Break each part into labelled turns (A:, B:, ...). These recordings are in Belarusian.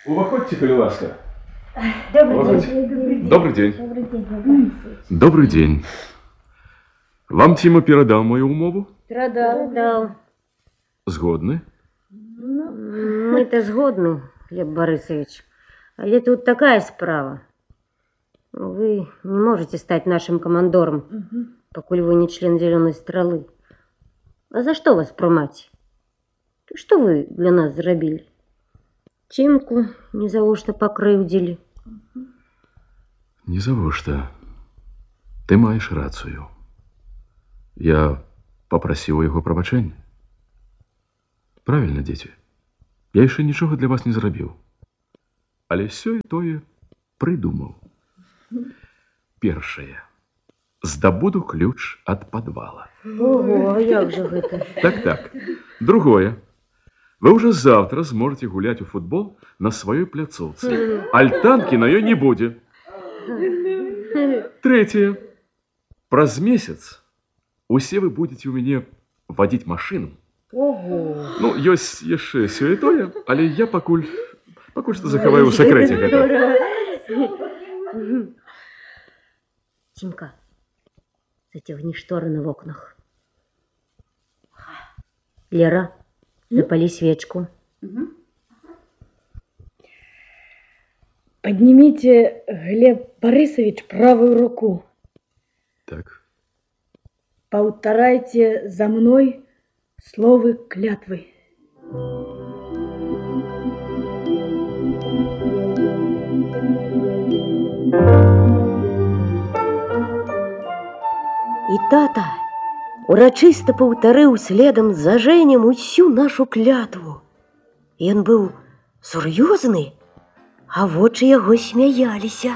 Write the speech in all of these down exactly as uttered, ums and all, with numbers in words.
A: Уваходьте, коли ласка.
B: Добрый день.
A: Добрый день.
B: Добрый день.
A: Добрый день. Вам Тима передал мою умову?
B: Передал. Передал.
A: Згодны?
B: Ну, мы-то згодны, Глеб Борисович. Але тут такая справа. Вы не можете стать нашим командором, угу. покуль вы не член Зеленой Стрелы. А за что вас прымаць? Что вы для нас зрабілі? Тимку незавошта пакрыўдзілі.
A: Незавошта. Ты маеш рацыю. Я попросил его прабачэння. Правильно, дети. Я еще ничего для вас не зрабіў. Але сё і тое придумал. Першае. Здабуду ключ от подвала.
B: Ого, як же гэта?
A: Так-так. Другое. Вы уже завтра сможете гулять у футбол на своей пляцоўцы. Альтанки на ее не будет. Третье. Праз месяц усе вы будете у меня водить машину.
B: Ого.
A: Ну, ёсць яшчэ сё і тое, але я пакуль пакуль што захаваю ў сакрэце гэта.
B: Тимка, затягни шторы на окнах. Лера, запали свечку.
C: Угу. Поднимите, Глеб Борисович, правую руку.
A: Так.
C: Повторяйте за мной словы клятвы.
B: И тата урачыста паўтарыў следам за Жэнем усю нашу клятву. Ён быў сур'ёзны, а вочы яго смяяліся.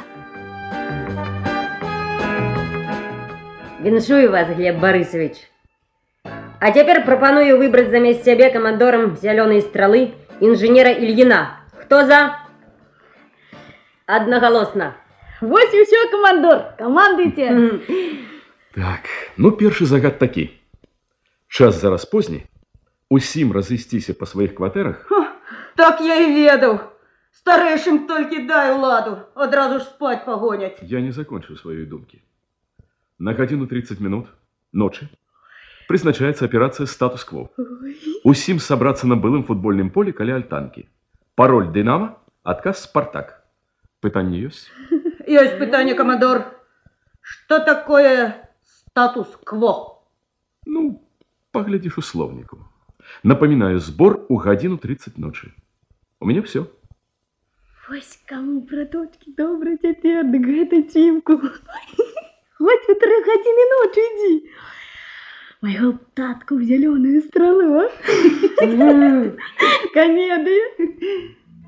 B: Віншую вас, Глеб Борисович. А теперь пропоную выбрать замест себе командором Зеленой Стрелы инженера Ильина. Кто за? Одноголосно.
C: Вось и все, командор. Командуйте.
A: Так, ну першы загад такі. Час зараз позні. Усім разысціся па сваіх кватэрах.
D: Так я и ведаў. Старэйшым толькі дай уладу, адразу ж спать погонять.
A: Я не закончу своей думки. На гадзіну тридцать минут ночи призначается операция «Статус-кво». Усім собраться на былым футбольном поле каля альтанки. Пароль «Динамо», отказ «Спартак». Пытанне ёсць?
D: Есть пытанне, командор. Что такое «Статус-кво»?
A: Ну, поглядишь у словнику. Напоминаю, сбор у гадзіну тридцать ночи. У меня все.
C: Вось кому, браточки, добрый теперь, да гэта Тимку. Хоть у три гадзіны ночи иди. Моего татку в Зеленую Стрелу. Комедия.